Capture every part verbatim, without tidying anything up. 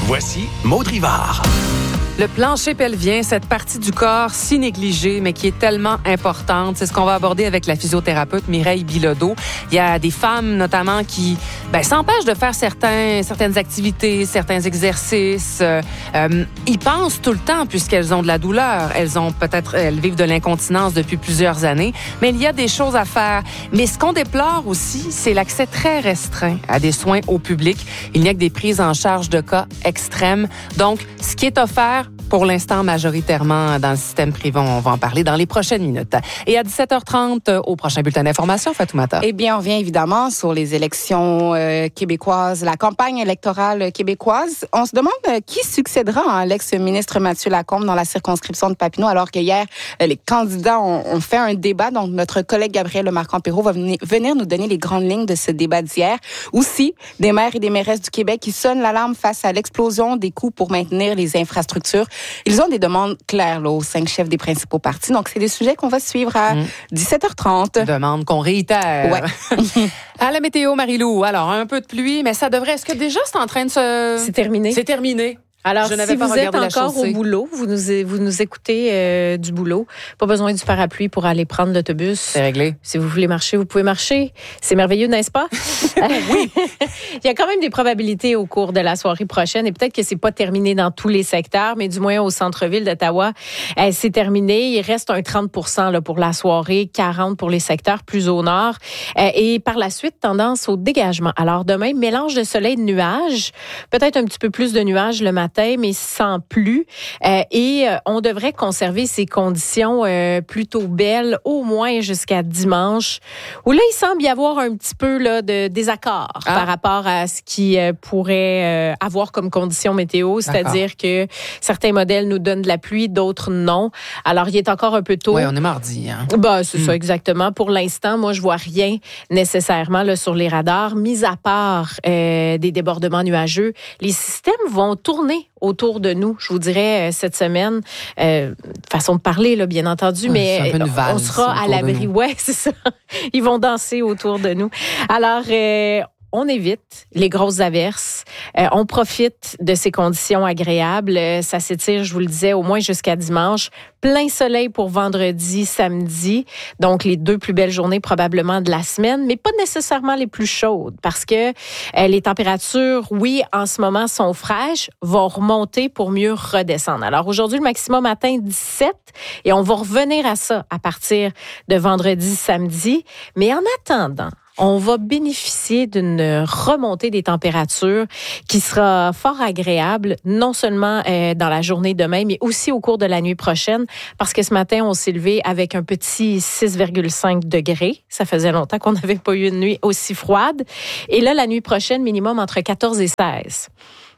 Voici Maud Rivard. Le plancher pelvien, cette partie du corps si négligée, mais qui est tellement importante, c'est ce qu'on va aborder avec la physiothérapeute Mireille Bilodeau. Il y a des femmes, notamment, qui ben, s'empêchent de faire certains, certaines activités, certains exercices. Euh, euh, ils pensent tout le temps, puisqu'elles ont de la douleur. Elles ont peut-être, elles vivent de l'incontinence depuis plusieurs années, mais il y a des choses à faire. Mais ce qu'on déplore aussi, c'est l'accès très restreint à des soins au public. Il n'y a que des prises en charge de cas extrêmes. Donc, ce qui est offert, pour l'instant, majoritairement dans le système privé. On va en parler dans les prochaines minutes. Et à dix-sept heures trente, au prochain bulletin d'information, Fatoumata. Eh bien, on revient évidemment sur les élections euh, québécoises, la campagne électorale québécoise. On se demande euh, qui succédera à l'ex-ministre Mathieu Lacombe dans la circonscription de Papineau, alors que hier, euh, les candidats ont, ont fait un débat. Donc, notre collègue Gabriel Lemarquand-Perrault va venir, venir nous donner les grandes lignes de ce débat d'hier. Aussi, des maires et des mairesses du Québec qui sonnent l'alarme face à l'explosion des coûts pour maintenir les infrastructures. Ils ont des demandes claires là, aux cinq chefs des principaux partis. Donc, c'est des sujets qu'on va suivre à mmh. dix-sept heures trente. Demande qu'on réitère. Ouais. À la météo, Marie-Lou. Alors, un peu de pluie, mais ça devrait... Est-ce que déjà, c'est en train de se... C'est terminé. C'est terminé. Alors, je si vous êtes encore au boulot, vous nous, vous nous écoutez euh, du boulot, pas besoin du parapluie pour aller prendre l'autobus. C'est réglé. Si vous voulez marcher, vous pouvez marcher. C'est merveilleux, n'est-ce pas? Oui. Il y a quand même des probabilités au cours de la soirée prochaine et peut-être que c'est pas terminé dans tous les secteurs, mais du moins au centre-ville d'Ottawa, euh, c'est terminé. Il reste un trente pour cent là, pour la soirée, quarante pour cent pour les secteurs plus au nord. Euh, et par la suite, tendance au dégagement. Alors demain, mélange de soleil et de nuages. Peut-être un petit peu plus de nuages le matin, mais sans plus. Euh, et euh, on devrait conserver ces conditions euh, plutôt belles, au moins jusqu'à dimanche, où là, il semble y avoir un petit peu là, de désaccord ah. par rapport à ce qui euh, pourrait euh, avoir comme condition météo, c'est-à-dire que certains modèles nous donnent de la pluie, d'autres non. Alors, il est encore un peu tôt. Oui, on est mardi. Hein? Ben, c'est mm. ça, exactement. Pour l'instant, moi, je vois rien nécessairement là, sur les radars, mis à part euh, des débordements nuageux. Les systèmes vont tourner autour de nous, je vous dirais, cette semaine. Euh, façon de parler, là, bien entendu, mais c'est un peu une valse on sera à l'abri. Ouais, c'est ça. Ils vont danser autour de nous. Alors, euh, on évite les grosses averses. Euh, on profite de ces conditions agréables. Euh, ça s'étire, je vous le disais, au moins jusqu'à dimanche. Plein soleil pour vendredi, samedi. Donc, les deux plus belles journées probablement de la semaine, mais pas nécessairement les plus chaudes parce que euh, les températures, oui, en ce moment, sont fraîches, vont remonter pour mieux redescendre. Alors, aujourd'hui, le maximum atteint dix-sept et on va revenir à ça à partir de vendredi, samedi. Mais en attendant, on va bénéficier d'une remontée des températures qui sera fort agréable, non seulement euh, dans la journée demain, mais aussi au cours de la nuit prochaine, parce que ce matin, on s'est levé avec un petit six virgule cinq degrés. Ça faisait longtemps qu'on n'avait pas eu une nuit aussi froide. Et là, la nuit prochaine, minimum entre quatorze et seize.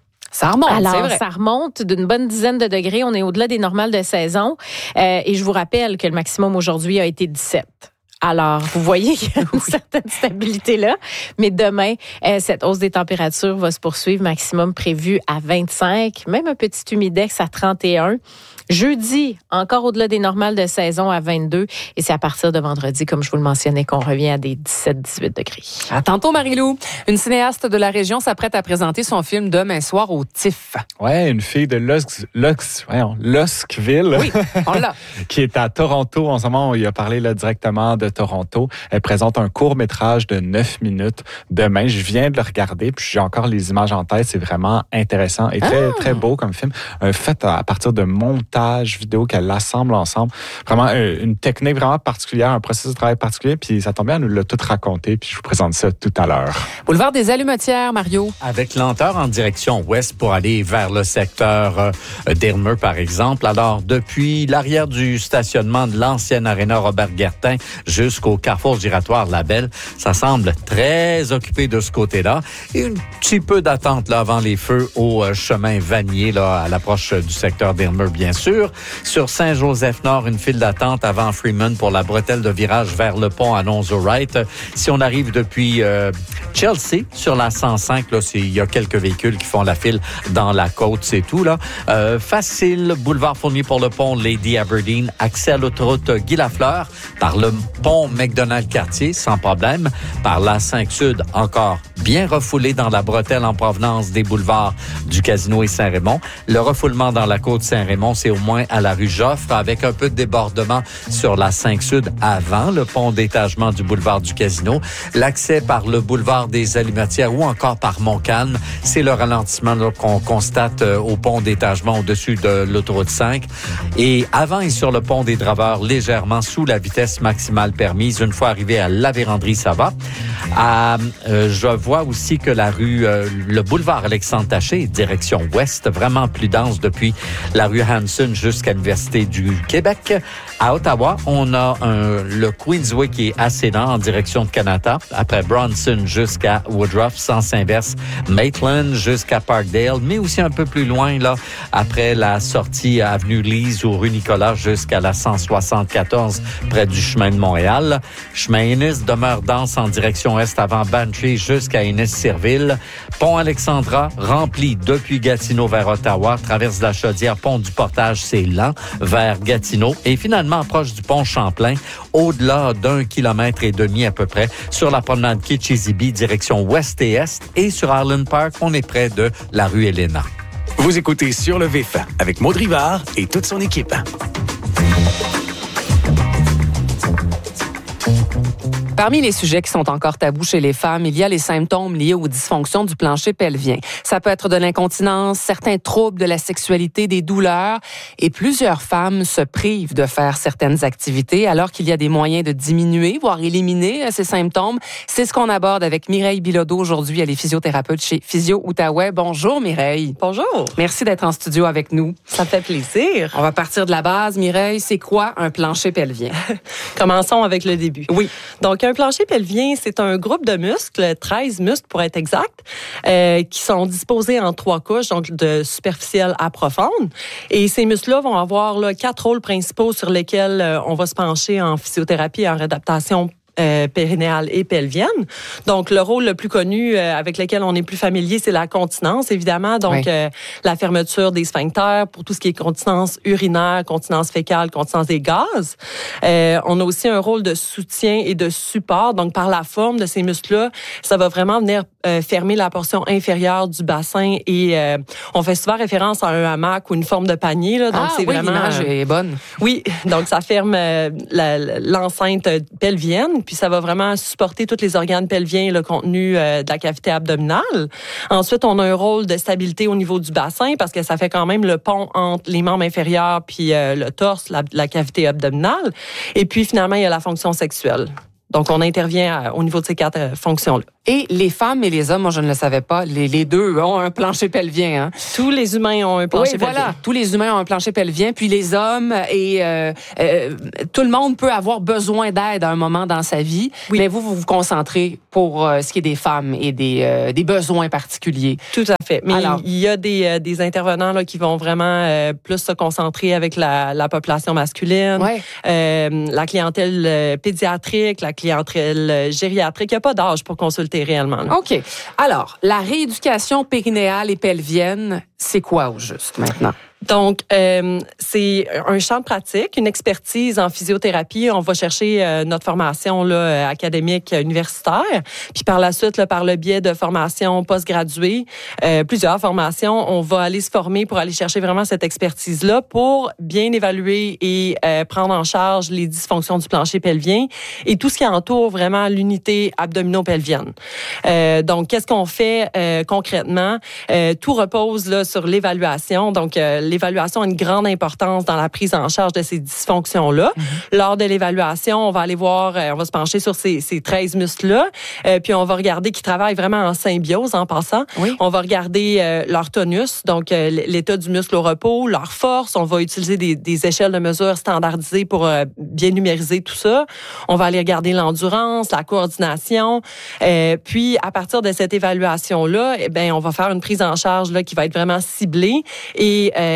Ça remonte, Alors, c'est vrai. ça remonte d'une bonne dizaine de degrés. On est au-delà des normales de saison. Euh, et je vous rappelle que le maximum aujourd'hui a été dix-sept. Alors, vous voyez qu'il y a une certaine stabilité là. Mais demain, euh, cette hausse des températures va se poursuivre, maximum prévu à vingt-cinq, même un petit humidex à trente et un. Jeudi, encore au-delà des normales de saison à vingt-deux. Et c'est à partir de vendredi, comme je vous le mentionnais, qu'on revient à des dix-sept dix-huit degrés. À tantôt, Marie-Lou. Une cinéaste de la région s'apprête à présenter son film Demain soir au T I F. Ouais, une fille de Lux, Lux, voyons, Luskville. Oui, on l'a. Qui est à Toronto. En ce moment, on y a parlé là, directement de Toronto. Elle présente un court-métrage de neuf minutes demain. Je viens de le regarder, puis j'ai encore les images en tête. C'est vraiment intéressant et très, ah. très beau comme film. Un fait à partir de montage vidéo qu'elle assemble ensemble. Vraiment une technique vraiment particulière, un processus de travail particulier. Puis ça tombe bien, elle nous l'a tout raconté. Puis je vous présente ça tout à l'heure. Boulevard des Allumetières, Mario. Avec lenteur en direction ouest pour aller vers le secteur euh, d'Aylmer, par exemple. Alors, depuis l'arrière du stationnement de l'ancienne Aréna Robert-Guertin jusqu'au carrefour giratoire Labelle, ça semble très occupé de ce côté-là. Et un petit peu d'attente là avant les feux au euh, chemin Vanier, là, à l'approche du secteur d'Aylmer, bien sûr. Sur Saint-Joseph-Nord, une file d'attente avant Freeman pour la bretelle de virage vers le pont Alonzo-Wright. Si on arrive depuis euh, Chelsea, sur la cent cinq, là, il y a quelques véhicules qui font la file dans la côte, c'est tout. Là. Euh, facile, boulevard Fournier pour le pont Lady Aberdeen, accès à l'autoroute Guy Lafleur par le pont McDonald-Cartier, sans problème. Par la cinq Sud, encore bien refoulé dans la bretelle en provenance des boulevards du Casino et Saint-Raymond. Le refoulement dans la côte Saint-Raymond, c'est au moins à la rue Joffre, avec un peu de débordement sur la cinq Sud avant le pont d'étagement du boulevard du Casino. L'accès par le boulevard des Allumetières ou encore par Montcalm, c'est le ralentissement là, qu'on constate euh, au pont d'étagement au-dessus de l'autoroute cinq. Et avant et sur le pont des Draveurs, légèrement sous la vitesse maximale permise. Une fois arrivé à la Vérandrie, ça va. À, euh, je vois aussi que la rue, euh, le boulevard Alexandre-Taché, direction ouest, vraiment plus dense depuis la rue Hanson jusqu'à l'Université du Québec. À Ottawa, on a un, le Queensway qui est assez lent en direction de Kanata. Après Bronson jusqu'à Woodruff, sens inverse, Maitland jusqu'à Parkdale, mais aussi un peu plus loin, là, après la sortie à Avenue Lise ou rue Nicolas jusqu'à la cent soixante-quatorze près du chemin de Montréal. Chemin Ennis demeure dense en direction est avant Bantry jusqu'à Ennis-Cirville. Pont Alexandra rempli depuis Gatineau vers Ottawa. Traverse de la Chaudière, pont du Portage, c'est lent vers Gatineau. Et finalement, proche du pont Champlain, au-delà d'un kilomètre et demi à peu près, sur la promenade Kitchizibi, direction ouest et est. Et sur Island Park, on est près de la rue Helena. Vous écoutez Sur le Vif avec Maud Rivard et toute son équipe. Parmi les sujets qui sont encore tabous chez les femmes, il y a les symptômes liés aux dysfonctions du plancher pelvien. Ça peut être de l'incontinence, certains troubles de la sexualité, des douleurs. Et plusieurs femmes se privent de faire certaines activités alors qu'il y a des moyens de diminuer, voire éliminer ces symptômes. C'est ce qu'on aborde avec Mireille Bilodeau aujourd'hui. Elle est physiothérapeute chez Physio Outaouais. Bonjour Mireille. Bonjour. Merci d'être en studio avec nous. Ça me fait plaisir. On va partir de la base. Mireille, c'est quoi un plancher pelvien? Commençons avec le début. Oui. Donc, un plancher pelvien, c'est un groupe de muscles, treize muscles pour être exact, euh, qui sont disposés en trois couches, donc de superficielle à profonde. Et ces muscles-là vont avoir là, quatre rôles principaux sur lesquels euh, on va se pencher en physiothérapie et en réadaptation Euh, périnéale et pelvienne. Donc, le rôle le plus connu euh, avec lequel on est plus familier, c'est la continence, évidemment. Donc, oui. euh, la fermeture des sphincters pour tout ce qui est continence urinaire, continence fécale, continence des gaz. Euh, on a aussi un rôle de soutien et de support. Donc, par la forme de ces muscles-là, ça va vraiment venir euh, fermer la portion inférieure du bassin et euh, on fait souvent référence à un hamac ou une forme de panier. Là, donc, ah, c'est oui, vraiment l'image euh, est bonne. Oui, donc ça ferme euh, la, l'enceinte pelvienne. Puis ça va vraiment supporter tous les organes pelviens, le contenu euh, de la cavité abdominale. Ensuite, on a un rôle de stabilité au niveau du bassin parce que ça fait quand même le pont entre les membres inférieurs puis euh, le torse, la, la cavité abdominale. Et puis finalement, il y a la fonction sexuelle. Donc, on intervient à, au niveau de ces quatre euh, fonctions-là. Et les femmes et les hommes, moi je ne le savais pas, les, les deux ont un plancher pelvien. Hein? Tous les humains ont un plancher oui, pelvien. Voilà, tous les humains ont un plancher pelvien, puis les hommes et euh, euh, tout le monde peut avoir besoin d'aide à un moment dans sa vie. Oui. Mais vous, vous vous concentrez pour euh, ce qui est des femmes et des, euh, des besoins particuliers. Tout à fait. Mais alors, il y a des, euh, des intervenants là, qui vont vraiment euh, plus se concentrer avec la, la population masculine, ouais. euh, la clientèle euh, pédiatrique, la clientèle euh, gériatrique. Il n'y a pas d'âge pour consulter réellement. Là. OK. Alors, la rééducation périnéale et pelvienne, c'est quoi au juste maintenant? Donc, euh, c'est un champ de pratique, une expertise en physiothérapie. On va chercher euh, notre formation là, académique universitaire. Puis par la suite, là, par le biais de formations postgraduées, euh, plusieurs formations, on va aller se former pour aller chercher vraiment cette expertise-là pour bien évaluer et euh, prendre en charge les dysfonctions du plancher pelvien et tout ce qui entoure vraiment l'unité abdominopelvienne. Euh, donc, qu'est-ce qu'on fait euh, concrètement? Euh, tout repose là, sur l'évaluation. Donc, euh, l'évaluation a une grande importance dans la prise en charge de ces dysfonctions-là. Mm-hmm. Lors de l'évaluation, on va aller voir, on va se pencher sur ces, ces treize muscles-là, euh, puis on va regarder qu'ils travaillent vraiment en symbiose en passant. Oui. On va regarder euh, leur tonus, donc euh, l'état du muscle au repos, leur force. On va utiliser des, des échelles de mesure standardisées pour euh, bien numériser tout ça. On va aller regarder l'endurance, la coordination. Euh, puis, à partir de cette évaluation-là, eh bien, on va faire une prise en charge là, qui va être vraiment ciblée et euh,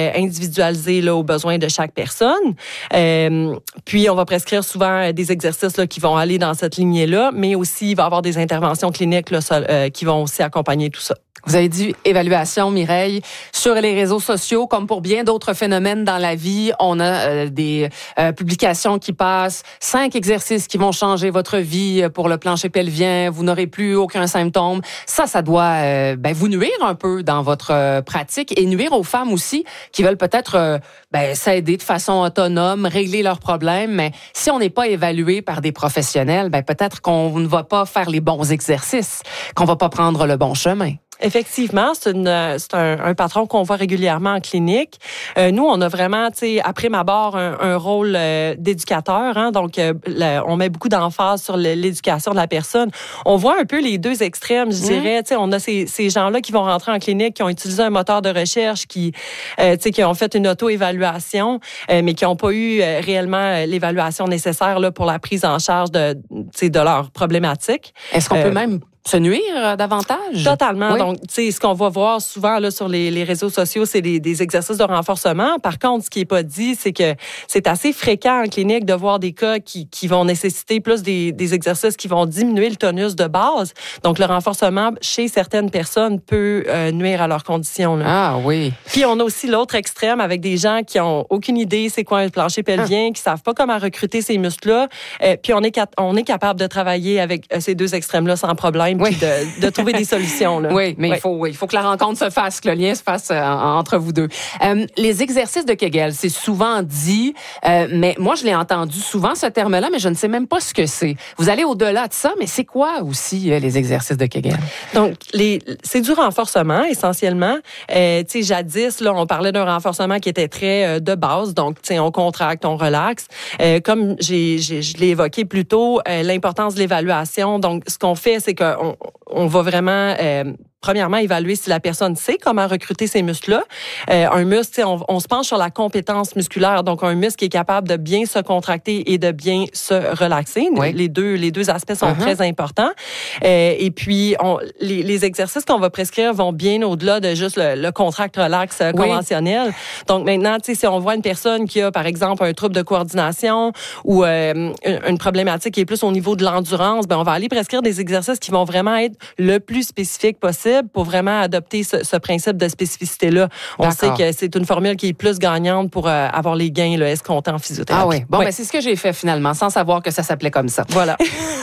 euh, individualisé là, aux besoins de chaque personne. Euh, puis, on va prescrire souvent des exercices là, qui vont aller dans cette lignée-là, mais aussi, il va y avoir des interventions cliniques là, ça, euh, qui vont aussi accompagner tout ça. Vous avez dit évaluation, Mireille. Sur les réseaux sociaux, comme pour bien d'autres phénomènes dans la vie, on a euh, des euh, publications qui passent, cinq exercices qui vont changer votre vie pour le plancher pelvien. Vous n'aurez plus aucun symptôme. Ça, ça doit euh, ben, vous nuire un peu dans votre euh, pratique et nuire aux femmes aussi qui veulent peut-être euh, ben, s'aider de façon autonome, régler leurs problèmes. Mais si on n'est pas évalué par des professionnels, ben, peut-être qu'on ne va pas faire les bons exercices, qu'on va pas prendre le bon chemin. Effectivement, c'est, une, c'est un, un patron qu'on voit régulièrement en clinique. Euh, nous, on a vraiment, tu sais, après ma barre, un, un rôle euh, d'éducateur. Hein, donc, euh, le, on met beaucoup d'emphase sur le, l'éducation de la personne. On voit un peu les deux extrêmes, je dirais. Mmh. Tu sais, on a ces, ces gens-là qui vont rentrer en clinique, qui ont utilisé un moteur de recherche, qui, euh, tu sais, qui ont fait une auto-évaluation, euh, mais qui n'ont pas eu euh, réellement l'évaluation nécessaire là pour la prise en charge de, tu sais, de leurs problématiques. Est-ce qu'on euh, peut même se nuire davantage? Totalement. Oui. Donc, tu sais, ce qu'on va voir souvent là sur les, les réseaux sociaux, c'est des, des exercices de renforcement. Par contre, ce qui est pas dit, c'est que c'est assez fréquent en clinique de voir des cas qui, qui vont nécessiter plus des, des exercices qui vont diminuer le tonus de base. Donc, le renforcement chez certaines personnes peut euh, nuire à leurs conditions. Là. Ah oui. Puis, on a aussi l'autre extrême avec des gens qui ont aucune idée c'est quoi un plancher pelvien, ah. qui savent pas comment recruter ces muscles-là. Euh, puis, on est, on est capable de travailler avec ces deux extrêmes-là sans problème. Oui. De, de trouver des solutions. Là. Oui, mais oui. il faut, il faut que la rencontre se fasse, que le lien se fasse euh, entre vous deux. Euh, les exercices de Kegel, c'est souvent dit, euh, mais moi, je l'ai entendu souvent, ce terme-là, mais je ne sais même pas ce que c'est. Vous allez au-delà de ça, mais c'est quoi aussi euh, les exercices de Kegel? Donc, les, c'est du renforcement, essentiellement. Euh, tu sais, jadis, là, on parlait d'un renforcement qui était très euh, de base. Donc, tu sais, on contracte, on relaxe. Euh, comme j'ai, j'ai, je l'ai évoqué plus tôt, euh, l'importance de l'évaluation. Donc, ce qu'on fait, c'est qu'on on va vraiment... Euh, Premièrement, évaluer si la personne sait comment recruter ces muscles-là. Euh, un muscle, on, on se penche sur la compétence musculaire, donc un muscle qui est capable de bien se contracter et de bien se relaxer. Oui. Les deux, les deux aspects sont uh-huh. très importants. Euh, et puis, on, les, les exercices qu'on va prescrire vont bien au-delà de juste le, le contract-relax oui. conventionnel. Donc maintenant, tu sais, si on voit une personne qui a, par exemple, un trouble de coordination ou euh, une, une problématique qui est plus au niveau de l'endurance, ben on va aller prescrire des exercices qui vont vraiment être le plus spécifiques possible pour vraiment adopter ce, ce principe de spécificité-là. On D'accord. sait que c'est une formule qui est plus gagnante pour euh, avoir les gains là, escomptés en physiothérapie. Ah oui. Bon, oui. ben, c'est ce que j'ai fait finalement, sans savoir que ça s'appelait comme ça. Voilà.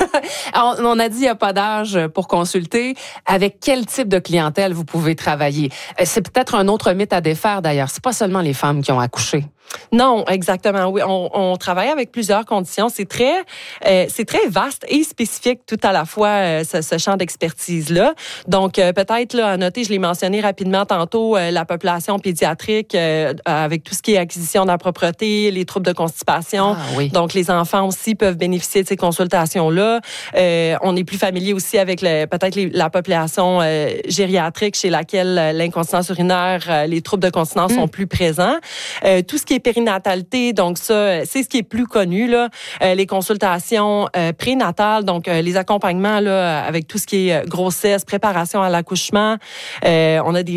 on, on a dit il n'y a pas d'âge pour consulter. Avec quel type de clientèle vous pouvez travailler? C'est peut-être un autre mythe à défaire d'ailleurs. C'est pas seulement les femmes qui ont accouché. Non, exactement. Oui, on, on travaille avec plusieurs conditions. C'est très, euh, c'est très vaste et spécifique tout à la fois euh, ce, ce champ d'expertise-là. Donc euh, peut-être là à noter, je l'ai mentionné rapidement tantôt, euh, la population pédiatrique euh, avec tout ce qui est acquisition de la propreté, les troubles de constipation. Ah, oui. Donc les enfants aussi peuvent bénéficier de ces consultations-là. Euh, on est plus familier aussi avec le, peut-être les, la population euh, gériatrique chez laquelle euh, l'incontinence urinaire, euh, les troubles de continence mmh. sont plus présents. Euh, tout ce qui est périnatalité, donc ça, c'est ce qui est plus connu là. Euh, les consultations euh, prénatales, donc euh, les accompagnements là avec tout ce qui est grossesse, préparation à l'accouchement. Euh, on a des